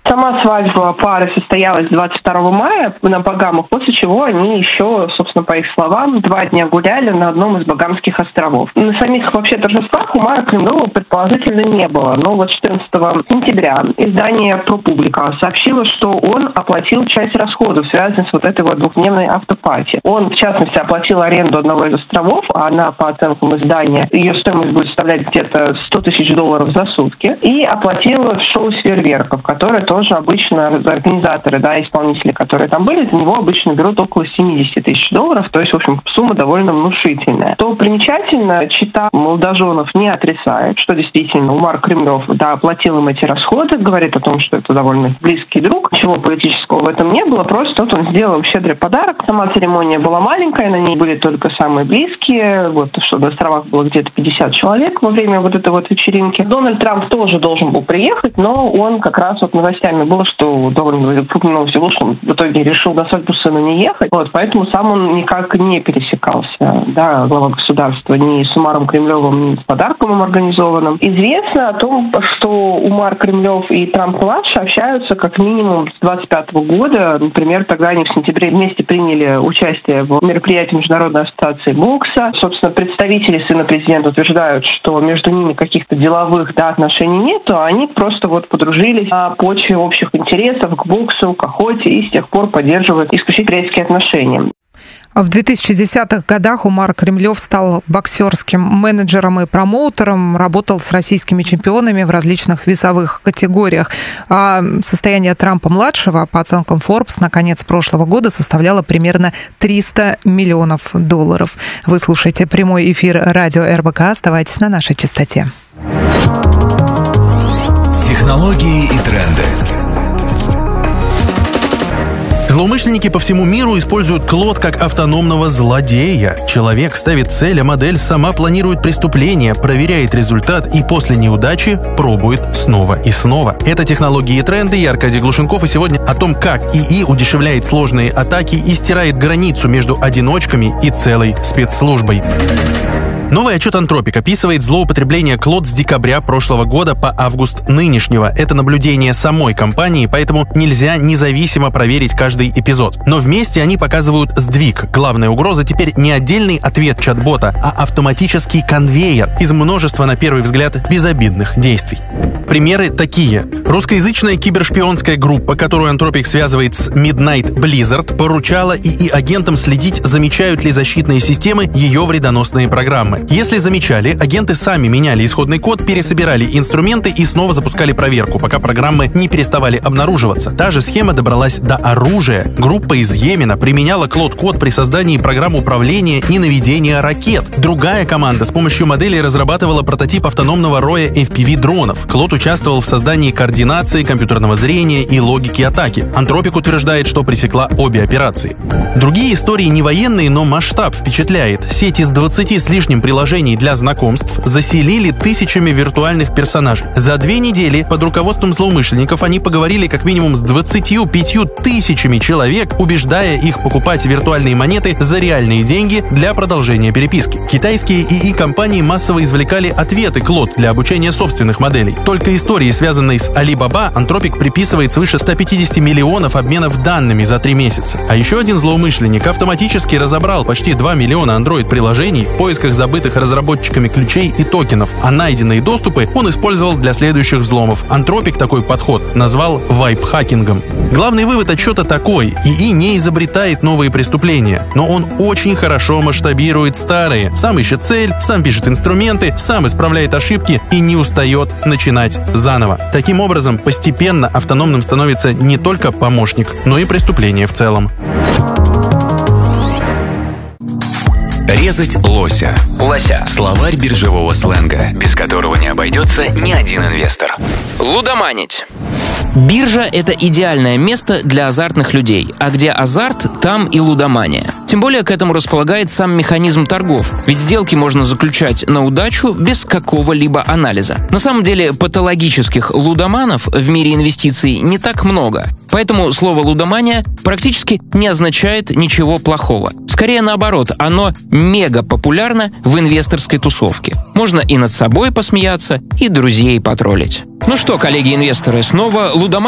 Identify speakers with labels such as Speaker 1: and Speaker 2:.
Speaker 1: Сама свадьба пары состоялась 22 мая на Багамах, после чего они еще, собственно, по их словам, 2 дня гуляли на одном из Багамских островов. На самих вообще торжествах Умара Кремлева предположительно не было, но вот 14 сентября издание «ProPublica» сообщило, что он оплатил часть расходов, связанных с вот этой вот двухдневной автопати. Он, в частности, оплатил аренду одного из островов, а она, по оценкам издания, ее стоимость будет составлять где-то $100 тысяч за сутки, и оплатил шоу с фейерверков, которое тоже обычно организаторы, исполнители, которые там были, за него обычно берут около $70 тысяч, то есть, в общем, сумма довольно внушительная. То примечательно, чита молодоженов не отрицает, что действительно Умар Кремлев, оплатил им эти расходы, говорит о том, что это довольно близкий друг, ничего политического в этом не было, просто он сделал им щедрый подарок. Сама церемония была маленькая, на ней были только самые близкие, что на островах было где-то 50 человек во время вот этой вот вечеринки. Дональд Трамп тоже должен был приехать, но он как раз новостями было, что довольно крупной новостью было, что он в итоге решил на свадьбу сына не ехать, поэтому сам он никак не пересекался, глава государства, ни с Умаром Кремлевым, ни с подарком им организованным. Известно о том, что Умар Кремлев и Трамп-младший общаются как минимум с 25 года. Например, тогда они в сентябре вместе приняли участие в мероприятии Международной ассоциации бокса. Собственно, представители сына президента утверждают, что между ними каких-то деловых отношений нет, а они просто подружились на почве общих интересов к боксу, к охоте и с тех пор поддерживают исключительно приятельские отношения.
Speaker 2: В 2010-х годах Умар Кремлев стал боксерским менеджером и промоутером, работал с российскими чемпионами в различных весовых категориях. А состояние Трампа-младшего, по оценкам Forbes, на конец прошлого года составляло примерно $300 миллионов. Вы слушаете прямой эфир радио РБК. Оставайтесь на нашей частоте.
Speaker 3: Технологии и тренды. Злоумышленники по всему миру используют Клод как автономного злодея. Человек ставит цель, а модель сама планирует преступление, проверяет результат и после неудачи пробует снова и снова. Это технологии и тренды. Я Аркадий Глушенков, и сегодня о том, как ИИ удешевляет сложные атаки и стирает границу между одиночками и целой спецслужбой. Новый отчет Anthropic описывает злоупотребление Клод с декабря прошлого года по август нынешнего. Это наблюдение самой компании, поэтому нельзя независимо проверить каждый эпизод. Но вместе они показывают сдвиг. Главная угроза теперь не отдельный ответ чат-бота, а автоматический конвейер из множества, на первый взгляд, безобидных действий. Примеры такие. Русскоязычная кибершпионская группа, которую Anthropic связывает с Midnight Blizzard, поручала ИИ-агентам следить, замечают ли защитные системы ее вредоносные программы. Если замечали, агенты сами меняли исходный код, пересобирали инструменты и снова запускали проверку, пока программы не переставали обнаруживаться. Та же схема добралась до оружия. Группа из Йемена применяла Клод-код при создании программ управления и наведения ракет. Другая команда с помощью моделей разрабатывала прототип автономного роя FPV-дронов. Клод участвовал в создании координации, компьютерного зрения и логики атаки. Anthropic утверждает, что пресекла обе операции. Другие истории не военные, но масштаб впечатляет. Сеть из 20 с лишним приложений для знакомств заселили тысячами виртуальных персонажей. За 2 недели под руководством злоумышленников они поговорили как минимум с 25 тысячами человек, убеждая их покупать виртуальные монеты за реальные деньги для продолжения переписки. Китайские ИИ-компании массово извлекали ответы Клод для обучения собственных моделей. Только истории, связанные с Alibaba, Anthropic приписывает свыше 150 миллионов обменов данными за 3 месяца. А еще один злоумышленник автоматически разобрал почти 2 миллиона Android-приложений в поисках забытых разработчиками ключей и токенов, а найденные доступы он использовал для следующих взломов. Anthropic такой подход назвал вайп-хакингом. Главный вывод отчета такой: ИИ не изобретает новые преступления, но он очень хорошо масштабирует старые. Сам ищет цель, сам пишет инструменты, сам исправляет ошибки и не устает начинать заново. Таким образом, постепенно автономным становится не только помощник, но и преступление в целом.
Speaker 4: Резать лося. Словарь биржевого сленга, без которого не обойдется ни один инвестор.
Speaker 5: Лудоманить. Биржа – это идеальное место для азартных людей, а где азарт, там и лудомания. Тем более к этому располагает сам механизм торгов, ведь сделки можно заключать на удачу без какого-либо анализа. На самом деле патологических лудоманов в мире инвестиций не так много, поэтому слово «лудомания» практически не означает ничего плохого. Скорее наоборот, оно мега популярно в инвесторской тусовке. Можно и над собой посмеяться, и друзей потроллить. Ну что, коллеги-инвесторы, снова лудомания?